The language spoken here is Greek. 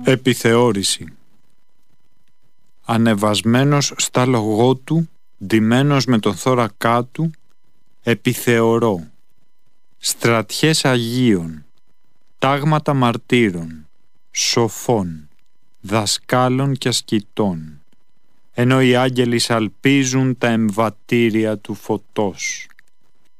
Επιθεώρηση. Ανεβασμένος στα λογό του, ντυμένος με τον θώρακά του, επιθεωρώ. Στρατιές Αγίων, τάγματα μαρτύρων, σοφών, δασκάλων και ασκητών, ενώ οι άγγελοι σαλπίζουν τα εμβατήρια του φωτός.